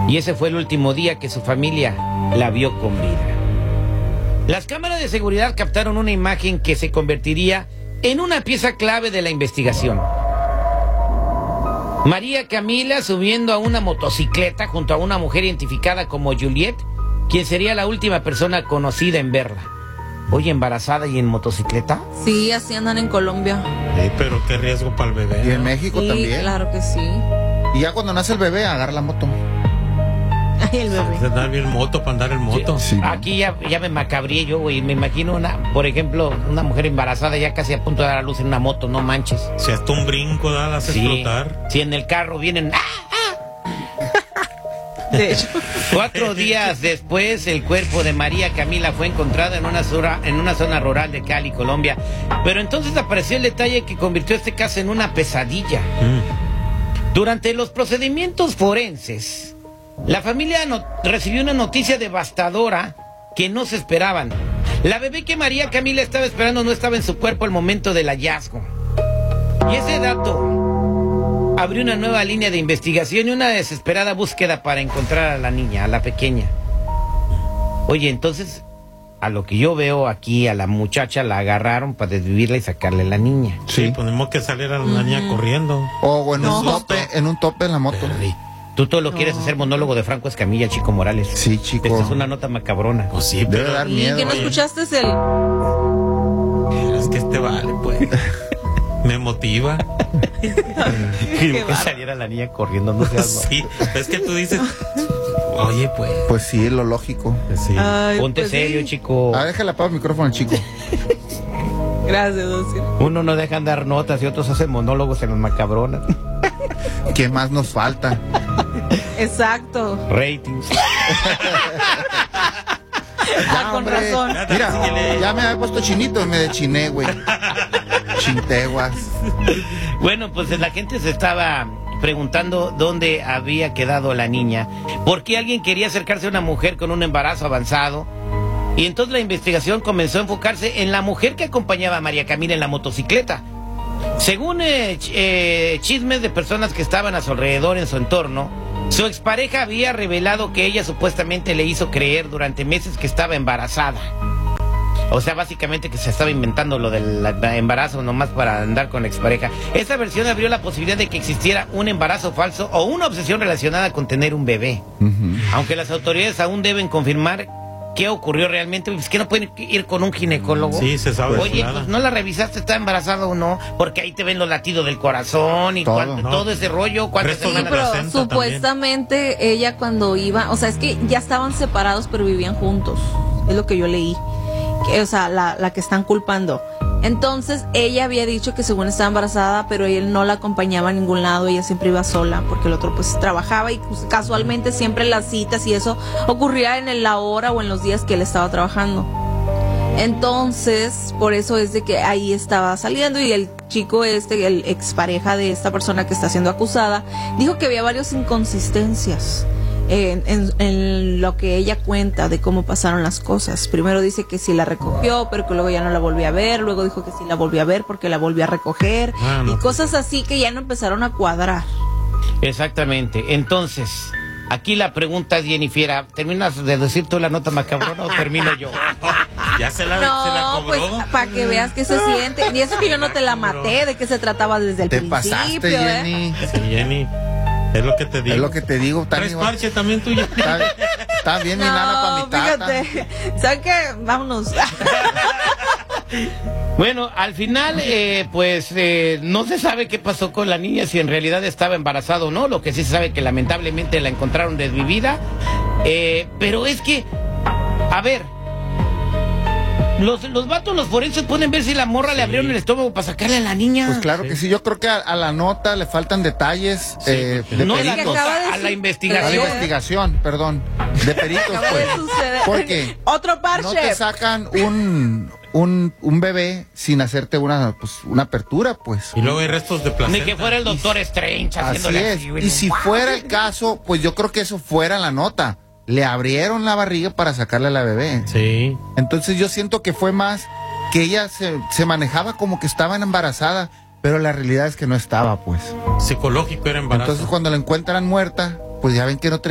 Y ese fue el último día que su familia la vio con vida. Las cámaras de seguridad captaron una imagen que se convertiría en una pieza clave de la investigación. María Camila subiendo a una motocicleta junto a una mujer identificada como Juliet, quien sería la última persona conocida en verla. Oye, ¿embarazada y en motocicleta? Sí, así andan en Colombia. Pero qué riesgo para el bebé. Y en México Sí, también. claro que sí. Y ya cuando nace el bebé, agarra la moto. Ay, el bebé. Se da bien moto para andar en moto. Sí. Aquí ya me macabrié yo, güey. Me imagino por ejemplo, una mujer embarazada ya casi a punto de dar a luz en una moto, no manches. Si hasta un brinco da, la hace explotar. Si en el carro vienen... De hecho. 4 días después, el cuerpo de María Camila fue encontrado en una zona rural de Cali, Colombia. Pero entonces apareció el detalle que convirtió este caso en una pesadilla. Durante los procedimientos forenses, la familia recibió una noticia devastadora que no se esperaban. La bebé que María Camila estaba esperando no estaba en su cuerpo al momento del hallazgo. Y ese dato abrió una nueva línea de investigación y una desesperada búsqueda para encontrar a la niña, a la pequeña. Oye, entonces, a lo que yo veo aquí, a la muchacha la agarraron para desvivirla y sacarle a la niña. Sí, ponemos que salir a la niña corriendo. O en un tope en la moto. Tú todo lo quieres hacer monólogo de Franco Escamilla, Chico Morales. Sí, chico. Esta es una nota macabrona. Pues sí, Debe pero dar ¿Y miedo. que no escuchaste el...? es que vale, pues. Me motiva. Que saliera la niña corriendo, no seas... Sí, es que tú dices, oye, pues. Pues sí, es lo lógico. Sí. Ay, Ponte pues serio, sí. chico. Déjale apagar el micrófono al chico. Gracias, Oscar. Uno no dejan dar notas y otros hacen monólogos en los macabronas. ¿Qué más nos falta? Exacto. Ratings. Con hombre. razón. Mira, ya me había puesto chinito y me dechiné, güey. Chinteguas. Bueno, pues la gente se estaba preguntando dónde había quedado la niña, por qué alguien quería acercarse a una mujer con un embarazo avanzado. Y entonces la investigación comenzó a enfocarse en la mujer que acompañaba a María Camila en la motocicleta. Según chismes de personas que estaban a su alrededor, en su entorno, su expareja había revelado que ella supuestamente le hizo creer durante meses que estaba embarazada. O sea, básicamente que se estaba inventando lo del embarazo nomás para andar con la expareja. Esta versión abrió la posibilidad de que existiera un embarazo falso o una obsesión relacionada con tener un bebé. Aunque las autoridades aún deben confirmar qué ocurrió realmente. Es que no pueden ir con un ginecólogo. Sí, se sabe. Oye, pues no la revisaste, está embarazada o no, porque ahí te ven los latidos del corazón y todo ese rollo. ¿Cuántas Resto de Sí, semanas? pero placenta supuestamente ella cuando iba, o sea, es que ya estaban separados pero vivían juntos, es lo que yo leí, o sea, la que están culpando. Entonces ella había dicho que según estaba embarazada, pero él no la acompañaba a ningún lado, ella siempre iba sola, porque el otro pues trabajaba y pues, casualmente siempre las citas y eso ocurría en la hora o en los días que él estaba trabajando. Entonces, por eso es de que ahí estaba saliendo y el chico el expareja de esta persona que está siendo acusada, dijo que había varias inconsistencias en lo que ella cuenta de cómo pasaron las cosas. Primero dice que sí la recogió, pero que luego ya no la volvió a ver. Luego dijo que sí la volvió a ver porque la volvió a recoger. Y cosas así que ya no empezaron a cuadrar. Exactamente. Entonces, aquí la pregunta es, Jennifer, ¿terminas de decir tú la nota macabrona o termino yo? Ya se la No, cobró. pues para que veas que se siente. Y eso que yo no te la maté, de qué se trataba desde el Te principio. pasaste, Jenny. Sí, Jenny. Es lo que te digo. Es lo que te digo. ¿Tres parches también tuyo? Está bien mi nana para mi tata. fíjate. ¿Sabes qué? Vámonos. Bueno, al final, pues no se sabe qué pasó con la niña, si en realidad estaba embarazada o no. Lo que sí se sabe es que lamentablemente la encontraron desvivida. Pero es que, a ver, los vatos, los forenses pueden ver si la morra le abrieron el estómago para sacarle a la niña. Pues claro que sí. Yo creo que a la nota le faltan detalles de no a la peritos. nota, a la A la investigación. investigación, perdón. De peritos, Acaba pues. de suceder. Porque Otro parche. no te sacan un bebé sin hacerte una apertura, pues. Y luego hay restos de placenta. Ni que fuera el doctor Strange Así haciéndole es. así, güey. Y si fuera el caso, pues yo creo que eso fuera la nota. Le abrieron la barriga para sacarle a la bebé. Sí. Entonces yo siento que fue más que ella se manejaba como que estaba embarazada, pero la realidad es que no estaba, pues. Psicológico era embarazo. Entonces cuando la encuentran muerta, pues ya ven que no